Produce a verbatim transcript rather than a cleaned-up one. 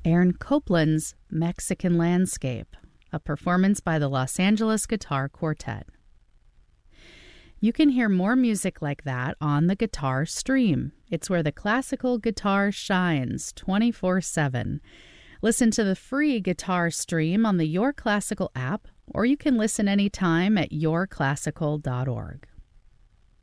Aaron Copland's Mexican Landscape, a performance by the Los Angeles Guitar Quartet. You can hear more music like that on the Guitar Stream. It's where the classical guitar shines twenty-four seven. Listen to the free Guitar Stream on the Your Classical app, or you can listen anytime at your classical dot org.